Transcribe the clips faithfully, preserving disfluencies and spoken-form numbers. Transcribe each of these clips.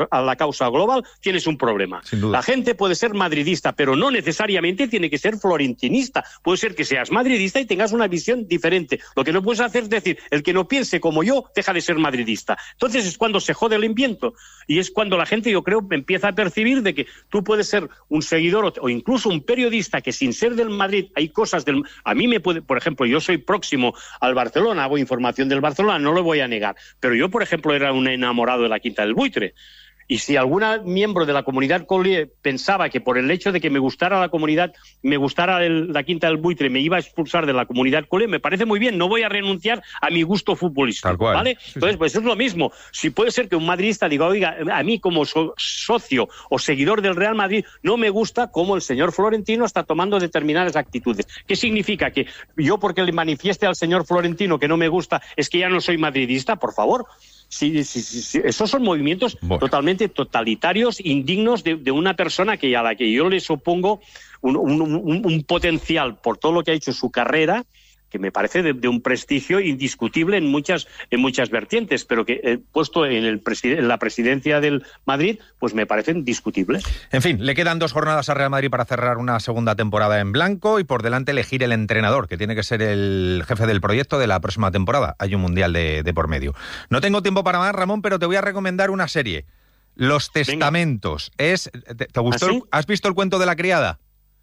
a la causa global, tienes un problema. La gente puede ser madridista, pero no necesariamente tiene que ser florentinista. Puede ser que seas madridista y tengas una visión diferente. Lo que no puedes hacer es decir, el que no piense como yo, deja de ser madridista. Entonces es cuando se jode el invento. Y es cuando la gente, yo creo, empieza a percibir de que tú puedes ser un seguidor o, o incluso un periodista que sin ser del Madrid hay cosas del... A mí me puede... Por ejemplo, yo soy próximo al Barcelona, hago información del Barcelona, no lo voy a negar. Pero yo, por ejemplo, era un enamorado de la Quinta del Buitre. Y si algún miembro de la comunidad Collier pensaba que por el hecho de que me gustara la comunidad, me gustara el, la Quinta del Buitre, me iba a expulsar de la comunidad Collier, me parece muy bien, no voy a renunciar a mi gusto futbolístico, ¿vale? Sí, Entonces, pues es lo mismo. Si puede ser que un madridista diga, oiga, a mí como so- socio o seguidor del Real Madrid no me gusta cómo el señor Florentino está tomando determinadas actitudes. ¿Qué significa? Que yo porque le manifieste al señor Florentino que no me gusta es que ya no soy madridista, por favor. Sí, sí, sí, sí. Esos son movimientos bueno. totalmente totalitarios, indignos de, de una persona que a la que yo les opongo un, un, un, un potencial por todo lo que ha hecho en su carrera, que me parece de, de un prestigio indiscutible en muchas en muchas vertientes, pero que eh, puesto en, el preside- en la presidencia del Madrid, pues me parecen discutibles. En fin, le quedan dos jornadas a Real Madrid para cerrar una segunda temporada en blanco y por delante elegir el entrenador, que tiene que ser el jefe del proyecto de la próxima temporada. Hay un mundial de, de por medio. No tengo tiempo para más, Ramón, pero te voy a recomendar una serie. Los Testamentos. Es, ¿te, te gustó? ¿Ah, sí? ¿Has visto El cuento de la criada?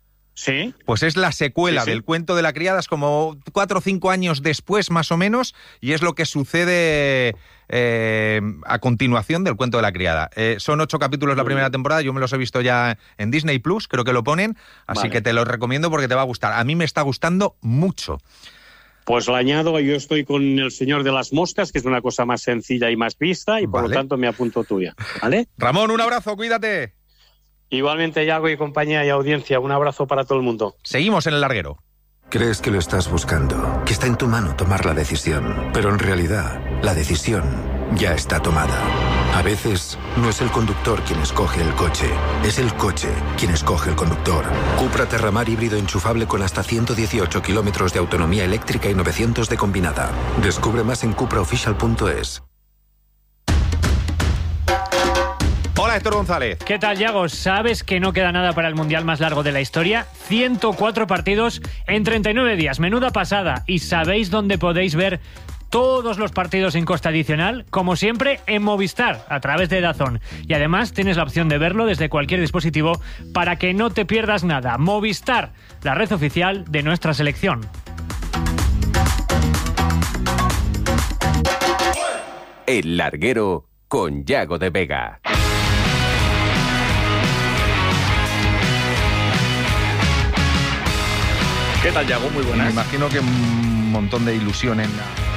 Sí. Pues es la secuela sí, sí. del cuento de la criada, es como cuatro o cinco años después más o menos, y es lo que sucede eh, a continuación del cuento de la criada. Eh, son ocho capítulos la primera temporada, yo me los he visto ya en Disney Plus, creo que lo ponen, así vale. que te los recomiendo porque te va a gustar. A mí me está gustando mucho. Pues le añado, yo estoy con El Señor de las Moscas, que es una cosa más sencilla y más vista, y por vale. lo tanto me apunto tuya, ¿vale? Ramón, un abrazo, cuídate. Igualmente, Yago y compañía y audiencia, un abrazo para todo el mundo. Seguimos en El Larguero. Crees que lo estás buscando, que está en tu mano tomar la decisión, pero en realidad la decisión ya está tomada. A veces no es el conductor quien escoge el coche, es el coche quien escoge el conductor. Cupra Terramar híbrido enchufable con hasta ciento dieciocho kilómetros de autonomía eléctrica y novecientos de combinada. Descubre más en cupra oficial punto es. Hola, Héctor González. ¿Qué tal, Yago? ¿Sabes que no queda nada para el mundial más largo de la historia? ciento cuatro partidos en treinta y nueve días. Menuda pasada. ¿Y sabéis dónde podéis ver todos los partidos en coste adicional? Como siempre, en Movistar, a través de DAZN. Y además tienes la opción de verlo desde cualquier dispositivo para que no te pierdas nada. Movistar, la red oficial de nuestra selección. El Larguero con Yago de Vega. ¿Qué tal, Yago? Muy buenas. Me imagino que un montón de ilusión en la